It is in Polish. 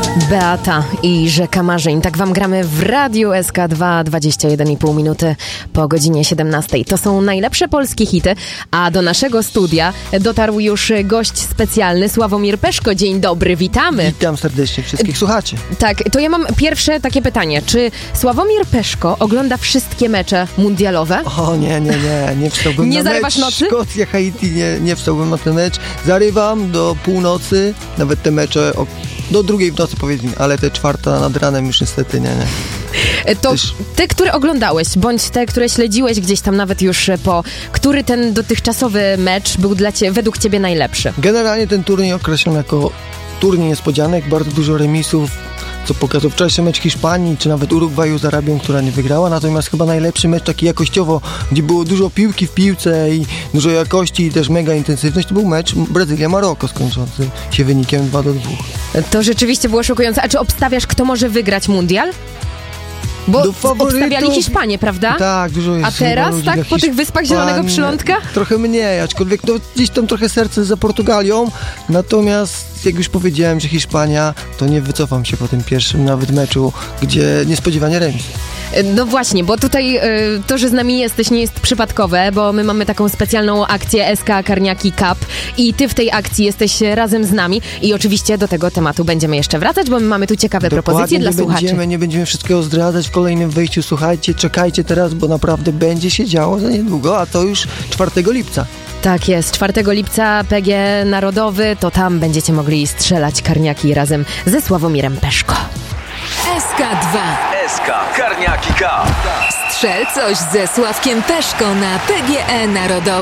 Beata i Rzeka Marzeń. Tak wam gramy w Radiu SK2, 21,5 minuty po godzinie 17. To są najlepsze polskie hity, a do naszego studia dotarł już gość specjalny, Sławomir Peszko. Dzień dobry, witamy. Witam serdecznie wszystkich słuchaczy. Tak, to ja mam pierwsze takie pytanie. Czy Sławomir Peszko ogląda wszystkie mecze mundialowe? O nie wstałbym Nie na zarywasz mecz nocy? Szkocja, Haiti, nie wstałbym na ten mecz. Zarywam do północy, nawet te mecze do drugiej w nocy powiedzmy, ale te czwarta nad ranem już niestety nie. To te, które oglądałeś, bądź te, które śledziłeś gdzieś tam nawet już który ten dotychczasowy mecz był według ciebie najlepszy? Generalnie ten turniej określam jako turniej niespodzianek, bardzo dużo remisów, co pokazał wczorajszy mecz Hiszpanii, czy nawet Urugwaju z Arabią, która nie wygrała, natomiast chyba najlepszy mecz taki jakościowo, gdzie było dużo piłki w piłce i dużo jakości i też mega intensywność, to był mecz Brazylia-Maroko skończący się wynikiem 2-2. To rzeczywiście było szokujące. A czy obstawiasz, kto może wygrać mundial? Bo obstawiali Hiszpanię, prawda? Tak, dużo jest. A teraz, tak, po tych Wyspach Zielonego Przylądka? Trochę mniej, aczkolwiek gdzieś tam trochę serce za Portugalią, natomiast jak już powiedziałem, że Hiszpania, to nie wycofam się po tym pierwszym nawet meczu, gdzie niespodziewanie remis. No właśnie, bo tutaj to, że z nami jesteś, nie jest przypadkowe, bo my mamy taką specjalną akcję SK Karniaki Cup i ty w tej akcji jesteś razem z nami i oczywiście do tego tematu będziemy jeszcze wracać, bo my mamy tu ciekawe propozycje dla słuchaczy. Nie będziemy wszystkiego zdradzać w kolejnym wejściu, słuchajcie, czekajcie teraz, bo naprawdę będzie się działo za niedługo, a to już 4 lipca. Tak jest, 4 lipca PG Narodowy, to tam będziecie mogli strzelać karniaki razem ze Sławomirem Peszko. SK2. SK Karniaki Cup. Strzel coś ze Sławkiem Peszko na PGE Narodowy.